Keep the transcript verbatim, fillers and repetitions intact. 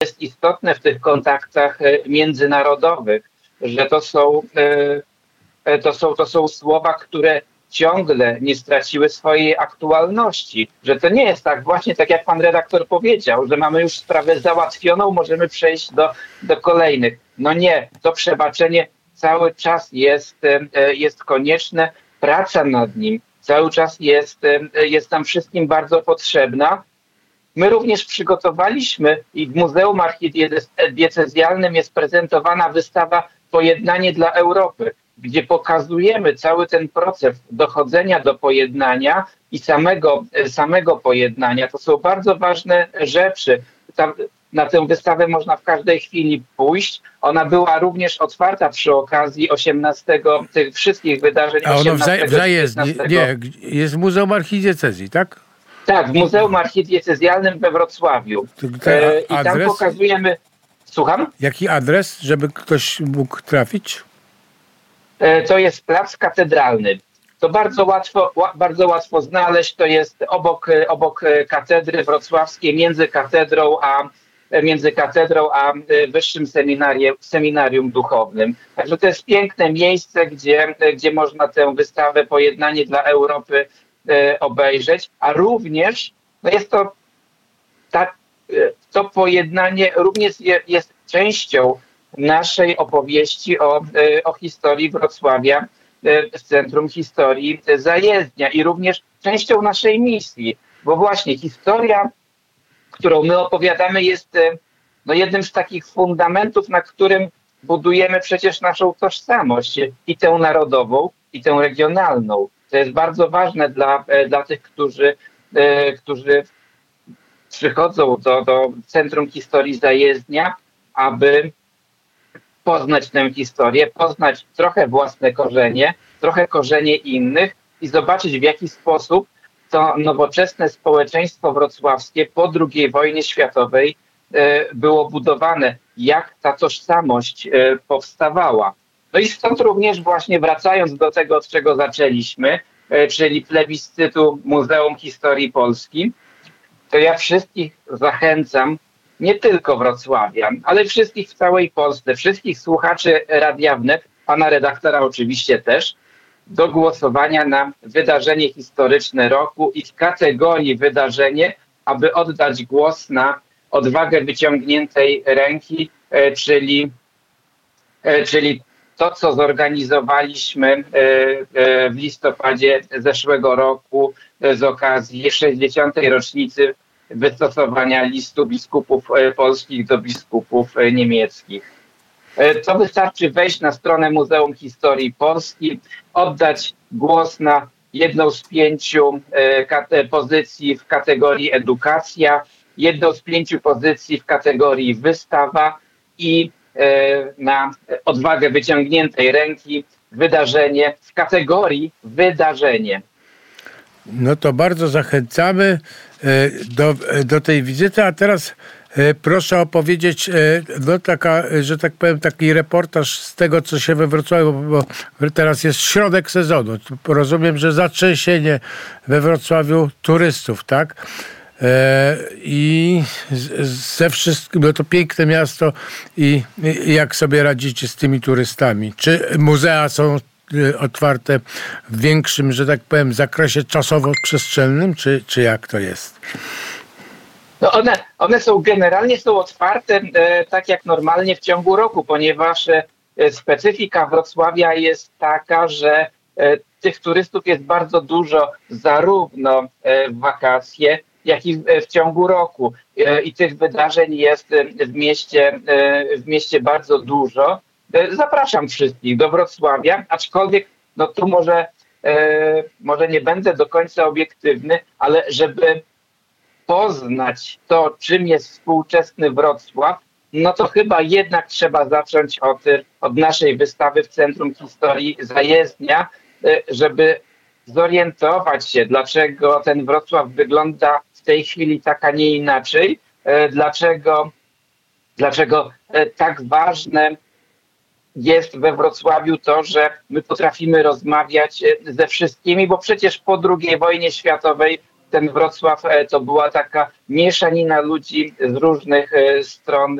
jest istotne w tych kontaktach międzynarodowych, że to są, to są, to są słowa, które ciągle nie straciły swojej aktualności, że to nie jest tak, właśnie tak jak pan redaktor powiedział, że mamy już sprawę załatwioną, możemy przejść do, do kolejnych. No nie, to przebaczenie cały czas jest, jest konieczne, praca nad nim cały czas jest, jest nam wszystkim bardzo potrzebna. My również przygotowaliśmy i w Muzeum Archidiecezjalnym jest prezentowana wystawa Pojednanie dla Europy, gdzie pokazujemy cały ten proces dochodzenia do pojednania i samego, samego pojednania. To są bardzo ważne rzeczy. Tam, na tę wystawę można w każdej chwili pójść. Ona była również otwarta przy okazji osiemnastego tych wszystkich wydarzeń. A ono w Zajezdni, nie, jest w Muzeum Archidiecezji, tak? Tak, w Muzeum Archidiecezjalnym we Wrocławiu. E, I tam pokazujemy... Słucham? Jaki adres, żeby ktoś mógł trafić? E, to jest Plac Katedralny. To bardzo łatwo, ła, bardzo łatwo znaleźć. To jest obok, obok katedry wrocławskiej, między katedrą a między katedrą a Wyższym Seminarium, Seminarium Duchownym. Także to jest piękne miejsce, gdzie, gdzie można tę wystawę Pojednanie dla Europy e, obejrzeć, a również no jest to tak, to pojednanie również je, jest częścią naszej opowieści o, o historii Wrocławia w Centrum Historii Zajezdnia i również częścią naszej misji, bo właśnie historia, którą my opowiadamy, jest no, jednym z takich fundamentów, na którym budujemy przecież naszą tożsamość, i tę narodową, i tę regionalną. To jest bardzo ważne dla, dla tych, którzy, którzy przychodzą do, do Centrum Historii Zajezdnia, aby poznać tę historię, poznać trochę własne korzenie, trochę korzenie innych i zobaczyć, w jaki sposób to nowoczesne społeczeństwo wrocławskie po drugiej wojnie światowej było budowane, jak ta tożsamość powstawała. No i stąd również właśnie wracając do tego, od czego zaczęliśmy, czyli plebiscytu Muzeum Historii Polski, to ja wszystkich zachęcam, nie tylko wrocławian, ale wszystkich w całej Polsce, wszystkich słuchaczy Radia Wnet, pana redaktora oczywiście też, do głosowania na wydarzenie historyczne roku i w kategorii wydarzenie, aby oddać głos na odwagę wyciągniętej ręki, czyli, czyli to, co zorganizowaliśmy w listopadzie zeszłego roku z okazji sześćdziesiątej rocznicy wystosowania listu biskupów polskich do biskupów niemieckich. To wystarczy wejść na stronę Muzeum Historii Polski, oddać głos na jedną z pięciu pozycji w kategorii edukacja, jedną z pięciu pozycji w kategorii wystawa i na odwagę wyciągniętej ręki wydarzenie w kategorii wydarzenie. No to bardzo zachęcamy do, do tej wizyty, a teraz proszę opowiedzieć, no taka, że tak powiem, taki reportaż z tego, co się we Wrocławiu, bo teraz jest środek sezonu. Rozumiem, że zatrzęsienie we Wrocławiu turystów, tak? I ze wszystkim, no to piękne miasto i, i jak sobie radzicie z tymi turystami? Czy muzea są otwarte w większym, że tak powiem, zakresie czasowo-przestrzennym, czy, czy jak to jest? No one, one są generalnie są otwarte e, tak jak normalnie w ciągu roku, ponieważ e, specyfika Wrocławia jest taka, że e, tych turystów jest bardzo dużo zarówno e, w wakacje, jak i w, w ciągu roku. E, I tych wydarzeń jest w mieście, e, w mieście bardzo dużo. E, zapraszam wszystkich do Wrocławia, aczkolwiek no tu może, e, może nie będę do końca obiektywny, ale żeby poznać to, czym jest współczesny Wrocław, no to chyba jednak trzeba zacząć od, od naszej wystawy w Centrum Historii Zajezdnia, żeby zorientować się, dlaczego ten Wrocław wygląda w tej chwili tak, a nie inaczej, dlaczego, dlaczego tak ważne jest we Wrocławiu to, że my potrafimy rozmawiać ze wszystkimi, bo przecież po drugiej wojnie światowej ten Wrocław to była taka mieszanina ludzi z różnych stron